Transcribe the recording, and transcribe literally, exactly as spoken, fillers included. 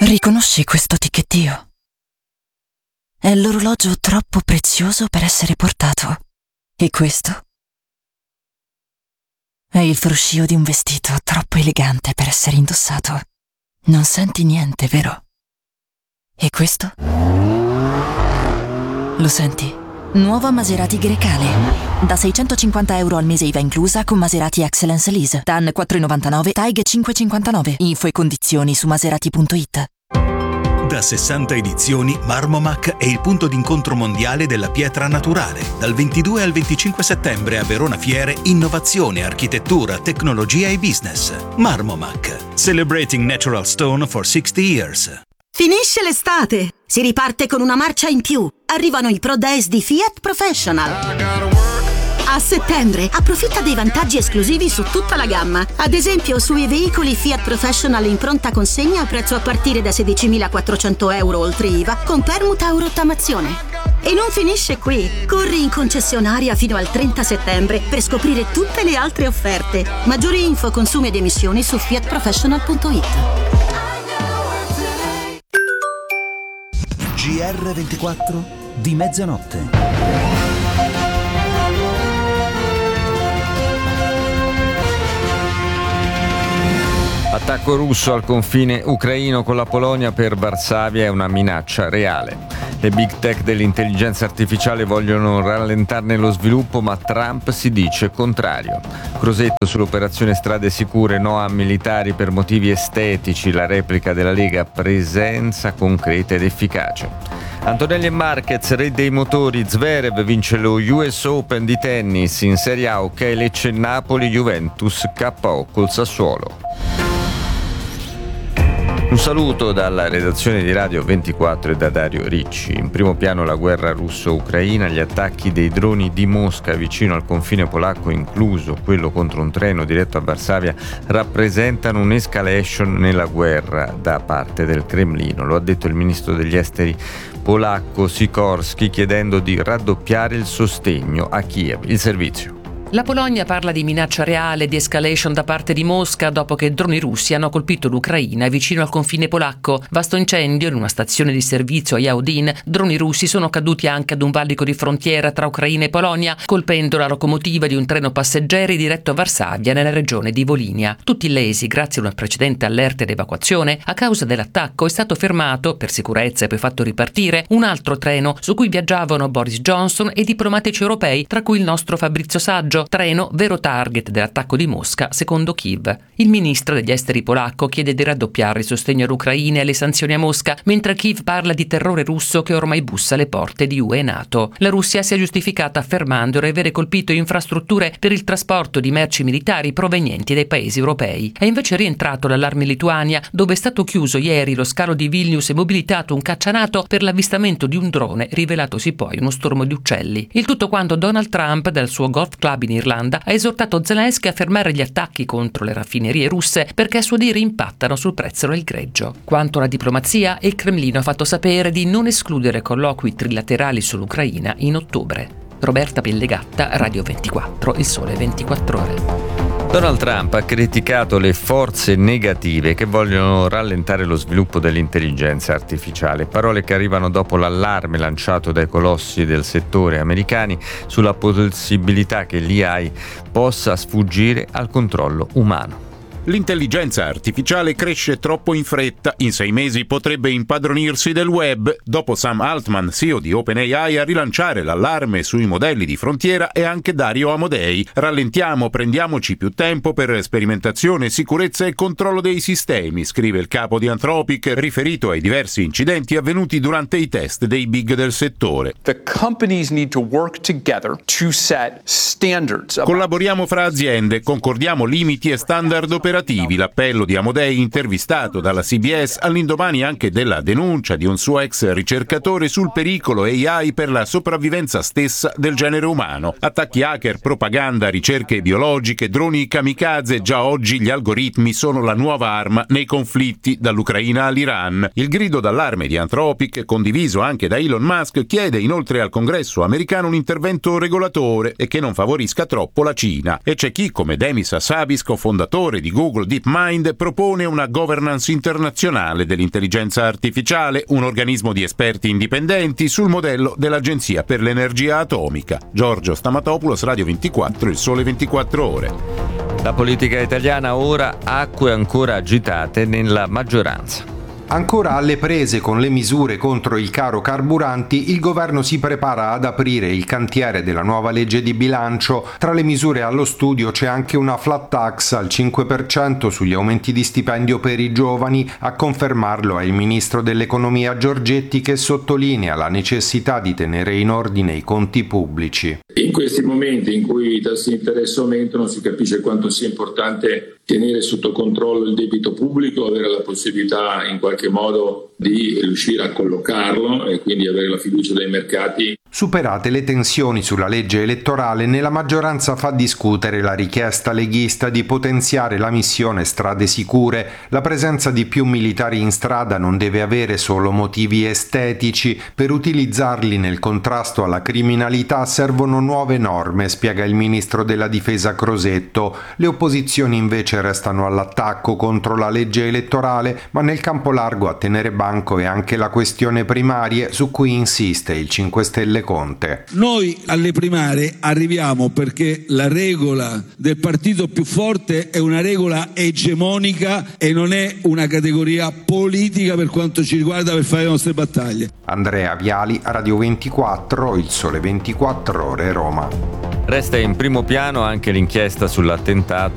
Riconosci questo ticchettio? È l'orologio troppo prezioso per essere portato. E questo? È il fruscio di un vestito troppo elegante per essere indossato. Non senti niente, vero? E questo? Lo senti? Nuova Maserati Grecale. Da seicentocinquanta euro al mese I V A inclusa con Maserati Excellence Lease. T A N quattro virgola novantanove, T A I G cinque virgola cinquantanove. Info e condizioni su maserati punto it. Da sessanta edizioni, Marmomac è il punto d'incontro mondiale della pietra naturale. Dal ventidue al venticinque settembre a Verona Fiere, innovazione, architettura, tecnologia e business. Marmomac, celebrating natural stone for sixty years. Finisce l'estate! Si riparte con una marcia in più. Arrivano i Pro Days di Fiat Professional. A settembre approfitta dei vantaggi esclusivi su tutta la gamma. Ad esempio sui veicoli Fiat Professional in pronta consegna a prezzo a partire da sedicimilaquattrocento euro oltre I V A con permuta o rottamazione. E non finisce qui. Corri in concessionaria fino al trenta settembre per scoprire tutte le altre offerte. Maggiori info, consumi ed emissioni su fiat professional punto it. G R ventiquattro di mezzanotte. Attacco russo al confine ucraino con la Polonia per Varsavia è una minaccia reale. Le big tech dell'intelligenza artificiale vogliono rallentarne lo sviluppo, ma Trump si dice contrario. Crosetto sull'operazione Strade Sicure, no a militari per motivi estetici, la replica della Lega, presenza concreta ed efficace. Antonelli e Marquez, re dei motori, Zverev vince lo U S Open di tennis, in Serie A ok Lecce Napoli, Juventus K O col Sassuolo. Un saluto dalla redazione di Radio ventiquattro e da Dario Ricci. In primo piano la guerra russo-ucraina, gli attacchi dei droni di Mosca vicino al confine polacco, incluso quello contro un treno diretto a Varsavia, rappresentano un'escalation nella guerra da parte del Cremlino. Lo ha detto il ministro degli esteri polacco Sikorski, chiedendo di raddoppiare il sostegno a Kiev. Il servizio. La Polonia parla di minaccia reale di escalation da parte di Mosca dopo che droni russi hanno colpito l'Ucraina vicino al confine polacco. Vasto incendio in una stazione di servizio a Yaudin. Droni russi sono caduti anche ad un valico di frontiera tra Ucraina e Polonia, colpendo la locomotiva di un treno passeggeri diretto a Varsavia nella regione di Volinia. Tutti lesi grazie a una precedente allerta ed evacuazione. A causa dell'attacco è stato fermato, per sicurezza e poi fatto ripartire, un altro treno su cui viaggiavano Boris Johnson e diplomatici europei, tra cui il nostro Fabrizio Saggio. Treno vero target dell'attacco di Mosca, secondo Kiev. Il ministro degli esteri polacco chiede di raddoppiare il sostegno all'Ucraina e le sanzioni a Mosca, mentre Kiev parla di terrore russo che ormai bussa alle porte di U E e NATO. La Russia si è giustificata affermando di avere colpito infrastrutture per il trasporto di merci militari provenienti dai paesi europei. È invece rientrato l'allarme in Lituania, dove è stato chiuso ieri lo scalo di Vilnius e mobilitato un caccianato per l'avvistamento di un drone, rivelatosi poi uno stormo di uccelli. Il tutto quando Donald Trump, dal suo golf club in Irlanda, ha esortato Zelensky a fermare gli attacchi contro le raffinerie russe perché a suo dire impattano sul prezzo del greggio. Quanto alla diplomazia, il Cremlino ha fatto sapere di non escludere colloqui trilaterali sull'Ucraina in ottobre. Roberta Pellegatta, Radio ventiquattro, Il Sole ventiquattro Ore. Donald Trump ha criticato le forze negative che vogliono rallentare lo sviluppo dell'intelligenza artificiale, parole che arrivano dopo l'allarme lanciato dai colossi del settore americani sulla possibilità che l'A I possa sfuggire al controllo umano. L'intelligenza artificiale cresce troppo in fretta. In sei mesi potrebbe impadronirsi del web. Dopo Sam Altman, C E O di OpenAI, a rilanciare l'allarme sui modelli di frontiera è anche Dario Amodei. Rallentiamo, prendiamoci più tempo per sperimentazione, sicurezza e controllo dei sistemi, scrive il capo di Anthropic, riferito ai diversi incidenti avvenuti durante i test dei big del settore. The companies need to work together to set standards. Collaboriamo fra aziende, concordiamo limiti e standard operativi. L'appello di Amodei, intervistato dalla C B S all'indomani anche della denuncia di un suo ex ricercatore sul pericolo A I per la sopravvivenza stessa del genere umano. Attacchi hacker, propaganda, ricerche biologiche, droni kamikaze. Già oggi gli algoritmi sono la nuova arma nei conflitti dall'Ucraina all'Iran. Il grido d'allarme di Anthropic, condiviso anche da Elon Musk, chiede inoltre al Congresso americano un intervento regolatore e che non favorisca troppo la Cina. E c'è chi, come Demis Hassabis, cofondatore di Google, Google DeepMind propone una governance internazionale dell'intelligenza artificiale, un organismo di esperti indipendenti sul modello dell'Agenzia per l'Energia Atomica. Giorgio Stamatopoulos, Radio ventiquattro, Il Sole ventiquattro Ore. La politica italiana ora, acque ancora agitate nella maggioranza. Ancora alle prese con le misure contro il caro carburanti, il governo si prepara ad aprire il cantiere della nuova legge di bilancio. Tra le misure allo studio c'è anche una flat tax al cinque per cento sugli aumenti di stipendio per i giovani. A confermarlo è il ministro dell'economia Giorgetti, che sottolinea la necessità di tenere in ordine i conti pubblici. In questi momenti in cui i tassi di interesse aumentano si capisce quanto sia importante tenere sotto controllo il debito pubblico, avere la possibilità in qualche modo di riuscire a collocarlo e quindi avere la fiducia dei mercati. Superate le tensioni sulla legge elettorale, nella maggioranza fa discutere la richiesta leghista di potenziare la missione Strade Sicure. La presenza di più militari in strada non deve avere solo motivi estetici. Per utilizzarli nel contrasto alla criminalità servono nuove norme, spiega il ministro della difesa Crosetto. Le opposizioni invece restano all'attacco contro la legge elettorale, ma nel campo largo a tenere banco è anche la questione primarie, su cui insiste il cinque Stelle Conte. Noi alle primarie arriviamo perché la regola del partito più forte è una regola egemonica e non è una categoria politica per quanto ci riguarda, per fare le nostre battaglie. Andrea Viali, Radio ventiquattro, Il Sole ventiquattro Ore, Roma. Resta in primo piano anche l'inchiesta sull'attentato